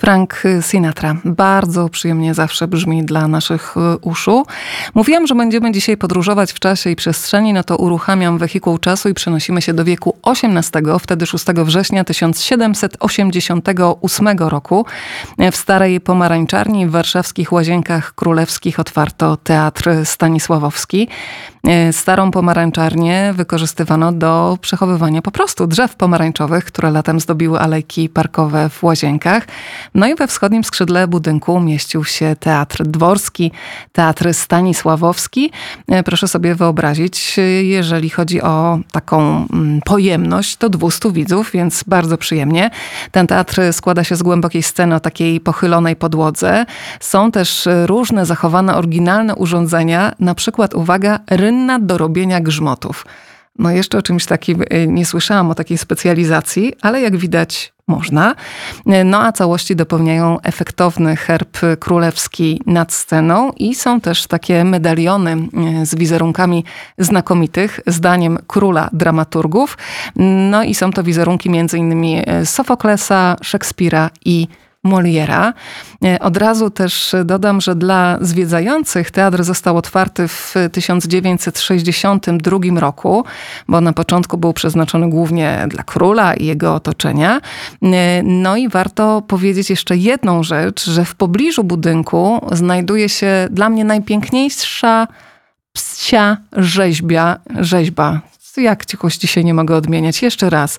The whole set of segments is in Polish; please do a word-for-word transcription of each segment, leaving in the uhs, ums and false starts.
Frank Sinatra. Bardzo przyjemnie zawsze brzmi dla naszych uszu. Mówiłam, że będziemy dzisiaj podróżować w czasie i przestrzeni, no to uruchamiam wehikuł czasu i przenosimy się do wieku osiemnastego, wtedy szóstego września tysiąc siedemset osiemdziesiątego ósmego roku. W Starej Pomarańczarni w warszawskich Łazienkach Królewskich otwarto Teatr Stanisławowski. Starą pomarańczarnię wykorzystywano do przechowywania po prostu drzew pomarańczowych, które latem zdobiły alejki parkowe w Łazienkach. No i we wschodnim skrzydle budynku mieścił się Teatr Dworski, Teatr Stanisławowski. Proszę sobie wyobrazić, jeżeli chodzi o taką pojemność, to dwieście widzów, więc bardzo przyjemnie. Ten teatr składa się z głębokiej sceny o takiej pochylonej podłodze. Są też różne zachowane, oryginalne urządzenia, na przykład, uwaga, rynna do robienia grzmotów. No jeszcze o czymś takim nie słyszałam, o takiej specjalizacji, ale jak widać można. No a całości dopełniają efektowny herb królewski nad sceną i są też takie medaliony z wizerunkami znakomitych, zdaniem króla dramaturgów. No i są to wizerunki między innymi Sofoklesa, Szekspira i Moliera. Od razu też dodam, że dla zwiedzających teatr został otwarty w tysiąc dziewięćset sześćdziesiątym drugim roku, bo na początku był przeznaczony głównie dla króla i jego otoczenia. No i warto powiedzieć jeszcze jedną rzecz, że w pobliżu budynku znajduje się dla mnie najpiękniejsza psia rzeźbia, rzeźba. Jak jakoś dzisiaj nie mogę odmieniać. Jeszcze raz.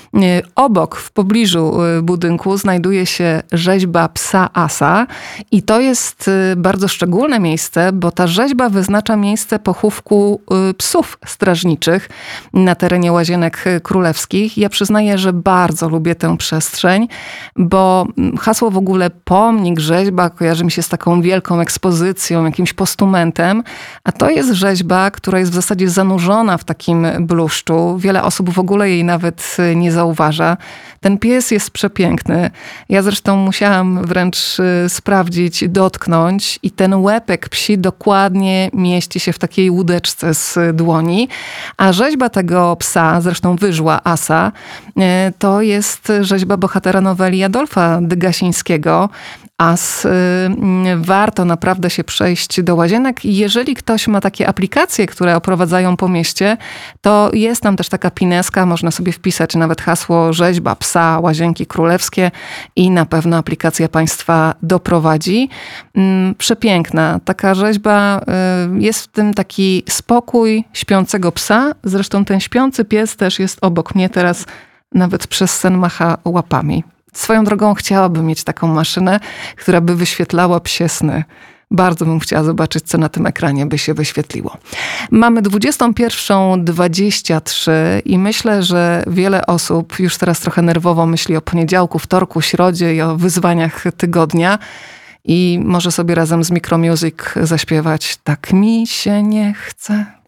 Obok, w pobliżu budynku znajduje się rzeźba psa Asa i to jest bardzo szczególne miejsce, bo ta rzeźba wyznacza miejsce pochówku psów strażniczych na terenie Łazienek Królewskich. Ja przyznaję, że bardzo lubię tę przestrzeń, bo hasło w ogóle pomnik, rzeźba kojarzy mi się z taką wielką ekspozycją, jakimś postumentem, a to jest rzeźba, która jest w zasadzie zanurzona w takim bluszczu. Wiele osób w ogóle jej nawet nie zauważa. Ten pies jest przepiękny. Ja zresztą musiałam wręcz sprawdzić, dotknąć i ten łepek psi dokładnie mieści się w takiej łódeczce z dłoni. A rzeźba tego psa, zresztą wyżła Asa, to jest rzeźba bohatera noweli Adolfa Dygasińskiego. As. Warto naprawdę się przejść do Łazienek. Jeżeli ktoś ma takie aplikacje, które oprowadzają po mieście, to jest tam też taka pineska, można sobie wpisać nawet hasło rzeźba psa Łazienki Królewskie i na pewno aplikacja Państwa doprowadzi. Przepiękna. Taka rzeźba, jest w tym taki spokój śpiącego psa. Zresztą ten śpiący pies też jest obok mnie teraz, nawet przez sen macha łapami. Swoją drogą chciałabym mieć taką maszynę, która by wyświetlała psie sny. Bardzo bym chciała zobaczyć, co na tym ekranie by się wyświetliło. Mamy dwudziestą pierwszą dwadzieścia trzy i myślę, że wiele osób już teraz trochę nerwowo myśli o poniedziałku, wtorku, środzie i o wyzwaniach tygodnia. I może sobie razem z Micromusic zaśpiewać: tak mi się nie chce.